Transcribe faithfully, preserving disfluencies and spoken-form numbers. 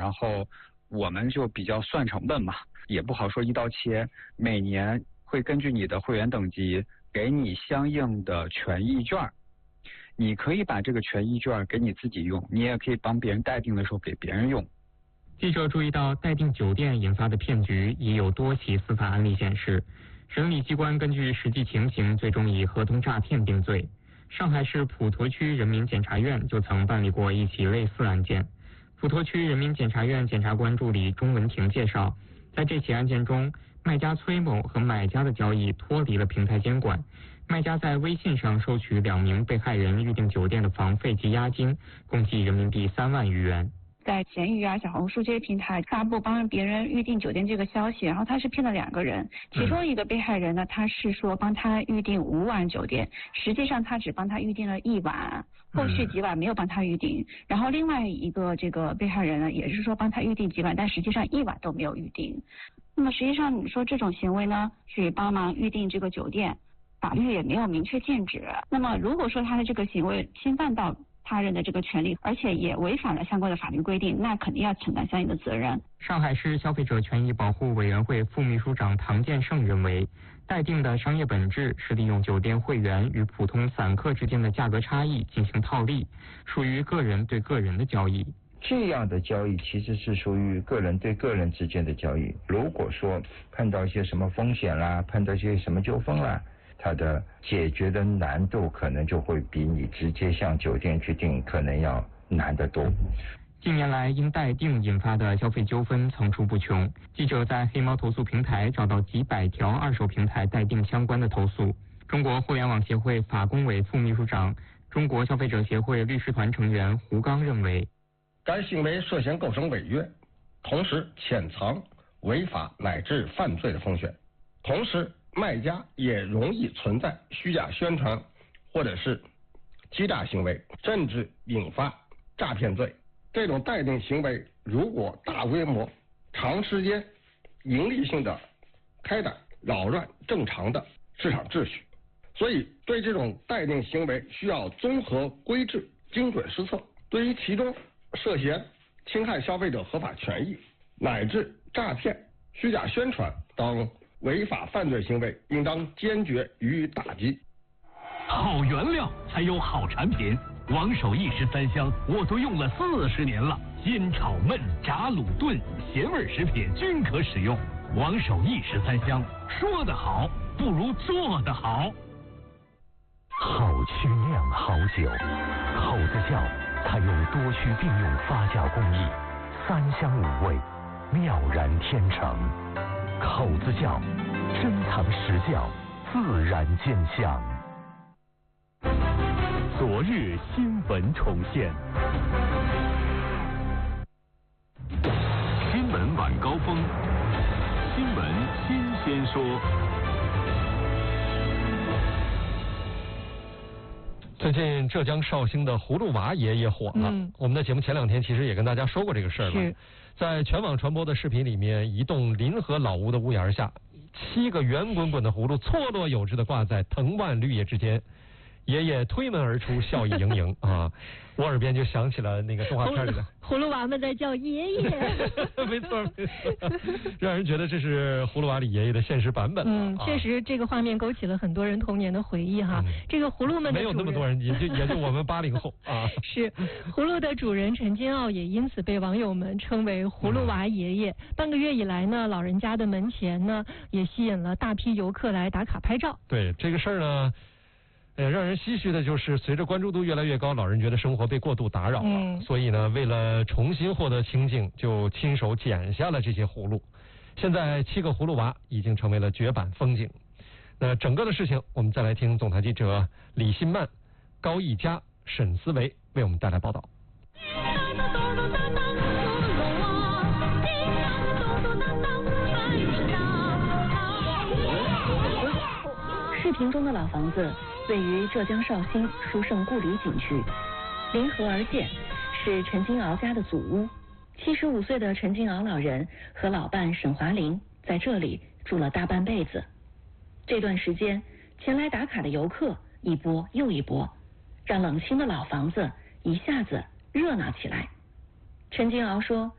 然后我们就比较算成本嘛，也不好说一刀切，每年会根据你的会员等级给你相应的权益券，你可以把这个权益券给你自己用，你也可以帮别人待定的时候给别人用。 记者注意到，待定酒店引发的骗局已有多起司法案例显示，审理机关根据实际情形，最终以合同诈骗定罪。上海市普陀区人民检察院就曾办理过一起类似案件。普陀区人民检察院检察官助理钟文婷介绍，在这起案件中，卖家崔某和买家的交易脱离了平台监管，卖家在微信上收取两名被害人预订酒店的房费及押金，共计人民币三万余元。 在闲鱼啊、小红书这些平台发布帮别人预订酒店这个消息，然后他是骗了两个人，其中一个被害人呢，他是说帮他预订五晚酒店，实际上他只帮他预订了一晚，后续几晚没有帮他预订。然后另外一个这个被害人呢，也是说帮他预订几晚，但实际上一晚都没有预订。那么实际上你说这种行为呢，去帮忙预订这个酒店，法律也没有明确禁止。那么如果说他的这个行为侵犯到他人的这个权利，而且也违反了相关的法律规定，那肯定要承担相应的责任。 上海市消费者权益保护委员会副秘书长唐建胜认为，待定的商业本质是利用酒店会员与普通散客之间的价格差异进行套利，属于个人对个人的交易。 这样的交易其实是属于个人对个人之间的交易。如果说碰到一些什么风险啦，碰到一些什么纠纷啦，它的解决的难度可能就会比你直接向酒店去订可能要难得多。 近年来，因待定引发的消费纠纷层出不穷。记者在黑猫投诉平台找到几百条二手平台待定相关的投诉。中国互联网协会法工委副秘书长、中国消费者协会律师团成员胡刚认为， 该行为涉嫌构成违约，同时潜藏违法乃至犯罪的风险，同时卖家也容易存在虚假宣传或者是欺诈行为，甚至引发诈骗罪。这种待定行为如果大规模、长时间、盈利性的开展，扰乱正常的市场秩序。所以对这种待定行为需要综合规制、精准施策。对于其中涉嫌侵害消费者合法权益乃至诈骗、虚假宣传等违法犯罪行为，应当坚决予以打击。 好原料才有好产品，王守义十三香我都用了四十年了，煎炒焖炸卤炖咸味食品均可使用。王守义十三香，说得好不如做得好。 好曲酿好酒，口子窖采用多区并用发酵工艺，三香五味，妙然天成。口子窖，珍藏实窖，自然见香。 昨日新闻重现，新闻晚高峰，新闻新鲜说。 最近浙江绍兴的葫芦娃爷爷火了、嗯、我们的节目前两天其实也跟大家说过这个事儿了。在全网传播的视频里面，一栋临河老屋的屋檐下，七个圆滚滚的葫芦错落有致地挂在藤蔓绿叶之间，爷爷推门而出，笑意盈盈啊！我耳边就想起了那个动画片里的葫芦娃们在叫爷爷。 没错没错，让人觉得这是葫芦娃里爷爷的现实版本。 嗯，确实这个画面勾起了很多人童年的回忆哈。嗯、这个葫芦们的没有那么多人，也就也就我们八零后啊。 是，葫芦的主人陈金奥也因此被网友们称为葫芦娃爷爷。嗯、半个月以来呢，老人家的门前呢也吸引了大批游客来打卡拍照。 对这个事儿呢。呃，让人唏嘘的就是，随着关注度越来越高，老人觉得生活被过度打扰了，嗯、所以呢，为了重新获得清静，就亲手剪下了这些葫芦。现在七个葫芦娃已经成为了绝版风景。那整个的事情，我们再来听总台记者李新曼、高一佳、沈思维为我们带来报道。 视频中的老房子位于浙江绍兴书圣故里景区，临河而建，是陈金鳌家的祖屋。七十五岁的陈金鳌老人和老伴沈华林在这里住了大半辈子。这段时间，前来打卡的游客一波又一波，让冷清的老房子一下子热闹起来。陈金鳌说，